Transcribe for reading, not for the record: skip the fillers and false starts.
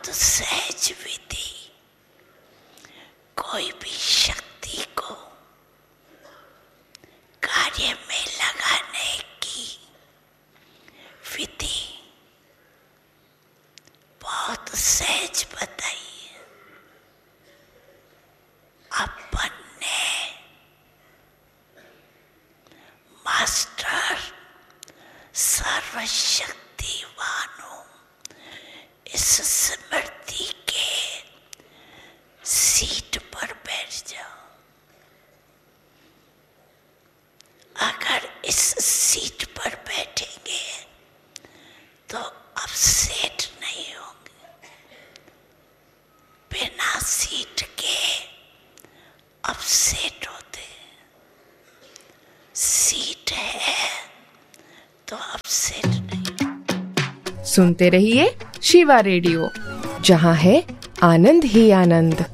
बहुत सहज विधि कोई भी शक्ति को कार्य में लगाने की विधि बहुत सहज बताई है। अपन ने मास्टर सर्वशक्तिवानों इस स्मृति के सीट पर बैठ जाओ। अगर इस सीट पर बैठेंगे तो अपसेट नहीं होंगे। बिना सीट के अपसेट होते। सीट है तो अपसेट नहीं। सुनते रहिए शिवा रेडियो, जहां है आनंद ही आनंद।